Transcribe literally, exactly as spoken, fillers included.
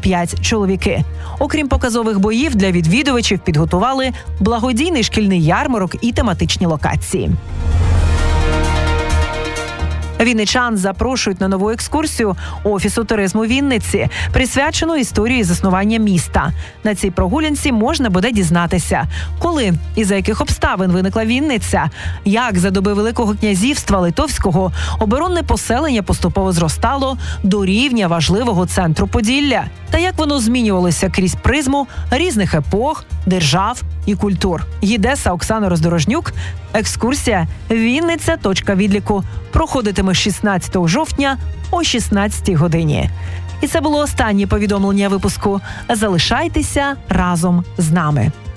п'ять чоловіки. Окрім показових боїв, для відвідувачів підготували благодійний шкільний ярмарок і тематичні локації. Вінничан запрошують на нову екскурсію Офісу туризму Вінниці, присвячену історії заснування міста. На цій прогулянці можна буде дізнатися, коли і за яких обставин виникла Вінниця, як за доби Великого князівства Литовського оборонне поселення поступово зростало до рівня важливого центру Поділля, та як воно змінювалося крізь призму різних епох, держав і культур. Гідеса Оксана Роздорожнюк. Екскурсія «Вінниця. Точка відліку» проходитиме шістнадцятого жовтня о шістнадцятій годині. І це було останнє повідомлення випуску. Залишайтеся разом з нами.